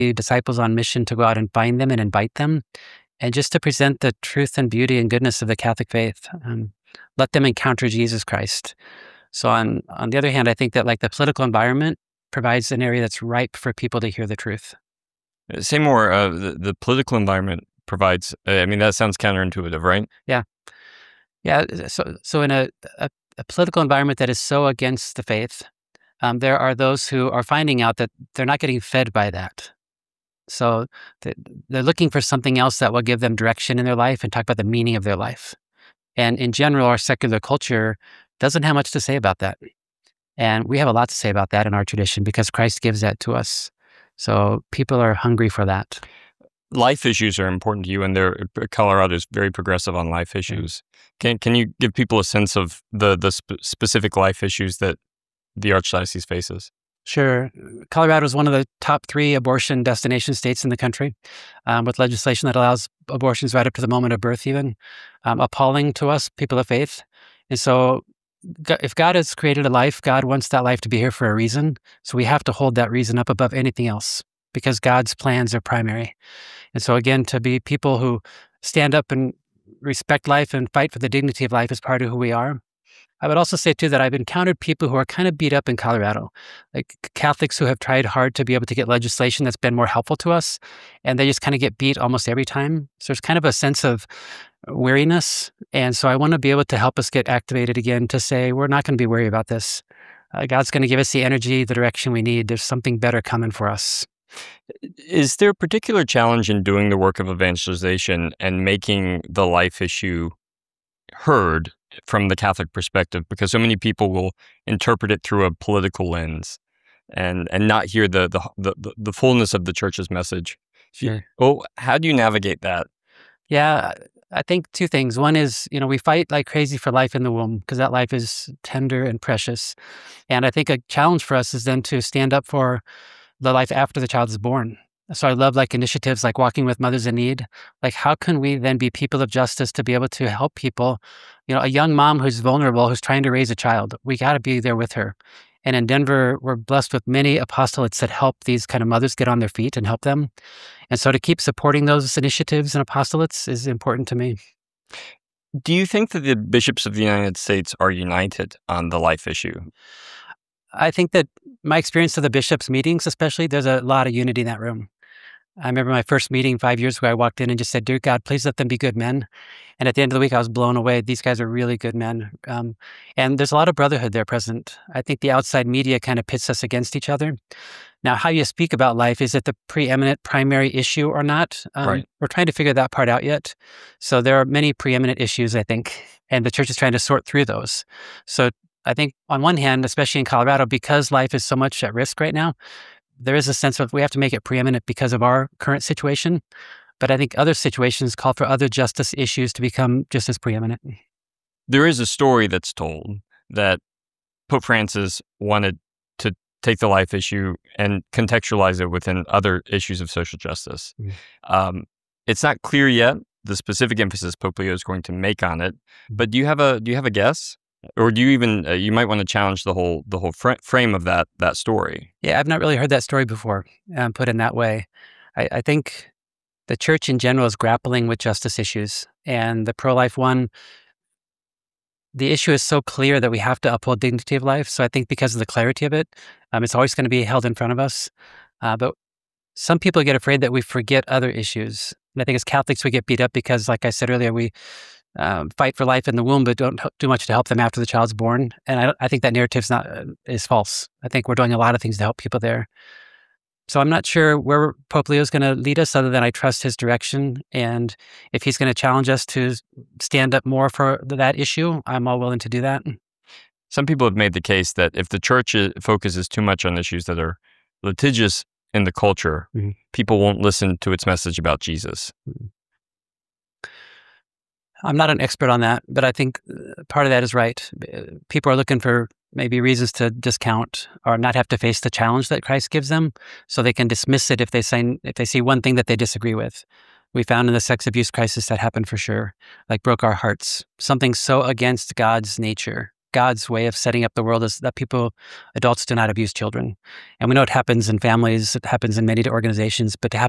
disciples on mission to go out and find them and invite them, and just to present the truth and beauty and goodness of the Catholic faith. Let them encounter Jesus Christ. So on the other hand, I think that the political environment provides an area that's ripe for people to hear the truth. Say more. The political environment provides. That sounds counterintuitive, right? Yeah. So in a political environment that is so against the faith, there are those who are finding out that they're not getting fed by that. So they're looking for something else that will give them direction in their life and talk about the meaning of their life. And in general, our secular culture doesn't have much to say about that. And we have a lot to say about that in our tradition because Christ gives that to us. So people are hungry for that. Life issues are important to you, and Colorado is very progressive on life issues. Can you give people a sense of the specific life issues that the Archdiocese faces? Sure. Colorado is one of the top 3 abortion destination states in the country, with legislation that allows abortions right up to the moment of birth even. Appalling to us, people of faith. And so if God has created a life, God wants that life to be here for a reason. So we have to hold that reason up above anything else because God's plans are primary. And so again, to be people who stand up and respect life and fight for the dignity of life is part of who we are. I would also say, too, that I've encountered people who are kind of beat up in Colorado, like Catholics who have tried hard to be able to get legislation that's been more helpful to us, and they just kind of get beat almost every time. So there's kind of a sense of weariness. And so I want to be able to help us get activated again to say, we're not going to be worried about this. God's going to give us the energy, the direction we need. There's something better coming for us. Is there a particular challenge in doing the work of evangelization and making the life issue heard from the Catholic perspective? Because so many people will interpret it through a political lens and not hear the fullness of the Church's message. Sure. How do you navigate that? Yeah, I think 2 things. One is, we fight like crazy for life in the womb because that life is tender and precious. And I think a challenge for us is then to stand up for the life after the child is born. So I love initiatives like Walking with Mothers in Need. How can we then be people of justice to be able to help people? A young mom who's vulnerable, who's trying to raise a child, we got to be there with her. And in Denver, we're blessed with many apostolates that help these kind of mothers get on their feet and help them. And so to keep supporting those initiatives and apostolates is important to me. Do you think that the bishops of the United States are united on the life issue? I think that my experience of the bishops' meetings, especially, there's a lot of unity in that room. I remember my first meeting 5 years ago, I walked in and just said, "Dear God, please let them be good men." And at the end of the week, I was blown away. These guys are really good men. And there's a lot of brotherhood there present. I think the outside media kind of pits us against each other. Now, how you speak about life, is it the preeminent primary issue or not? Right. We're trying to figure that part out yet. So there are many preeminent issues, I think, and the Church is trying to sort through those. So I think on one hand, especially in Colorado, because life is so much at risk right now, there is a sense of we have to make it preeminent because of our current situation. But I think other situations call for other justice issues to become just as preeminent. There is a story that's told that Pope Francis wanted to take the life issue and contextualize it within other issues of social justice. It's not clear yet the specific emphasis Pope Leo is going to make on it, but do you have a guess? Or do you even, you might want to challenge the whole frame of that story? Yeah, I've not really heard that story before, put in that way. I think the Church in general is grappling with justice issues. And the pro-life one, the issue is so clear that we have to uphold dignity of life. So I think because of the clarity of it, it's always going to be held in front of us. But some people get afraid that we forget other issues. And I think as Catholics, we get beat up because, like I said earlier, we fight for life in the womb, but don't do much to help them after the child's born. And I think that narrative is false. I think we're doing a lot of things to help people there. So I'm not sure where Pope Leo is going to lead us, other than I trust his direction. And if he's going to challenge us to stand up more for that issue, I'm all willing to do that. Some people have made the case that if the Church focuses too much on issues that are litigious in the culture, people won't listen to its message about Jesus. I'm not an expert on that, but I think part of that is right. People are looking for maybe reasons to discount or not have to face the challenge that Christ gives them, so they can dismiss it if they see one thing that they disagree with. We found in the sex abuse crisis that happened for sure, broke our hearts. Something so against God's nature God's way of setting up the world is that adults do not abuse children. And we know it happens in families, it happens in many organizations, but to have